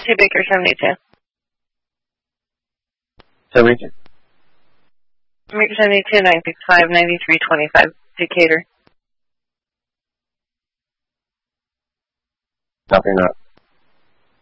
2 Baker 72. 72. Baker 72, 965, 9325, Decatur. Copy that.